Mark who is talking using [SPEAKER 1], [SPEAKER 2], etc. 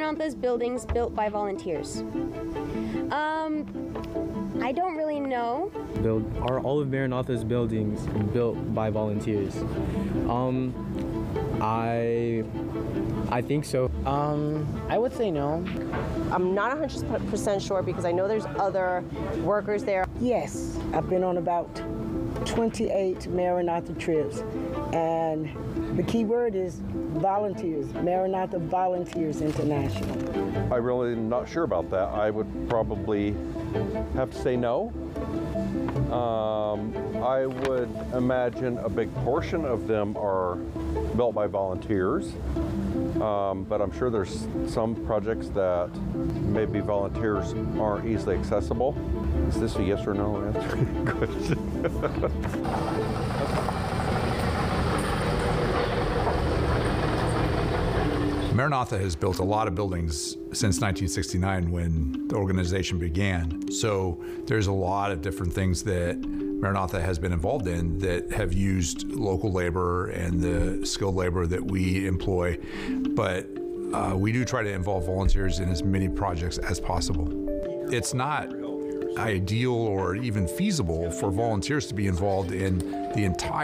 [SPEAKER 1] Maranatha's buildings built by volunteers? I don't really know.
[SPEAKER 2] Are all of Maranatha's buildings built by volunteers? I think so.
[SPEAKER 3] I would say no.
[SPEAKER 4] I'm not 100% sure because I know there's other workers there.
[SPEAKER 5] Yes, I've been on about 28 Maranatha trips, and the key word is volunteers, Maranatha Volunteers International.
[SPEAKER 6] I'm really not sure about that. I would probably have to say no. I would imagine a big portion of them are built by volunteers, but I'm sure there's some projects that maybe volunteers aren't easily accessible. Is this a yes or no answer question?
[SPEAKER 7] Maranatha has built a lot of buildings since 1969 when the organization began. So there's a lot of different things that Maranatha has been involved in that have used local labor and the skilled labor that we employ. But we do try to involve volunteers in as many projects as possible. It's not ideal or even feasible for volunteers to be involved in the entire